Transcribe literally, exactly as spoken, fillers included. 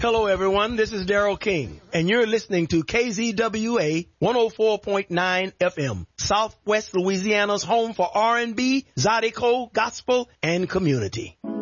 Hello, everyone. This is Darrell King, and you're listening to K Z W A one oh four point nine F M, Southwest Louisiana's home for R and B, Zydeco, gospel, and community.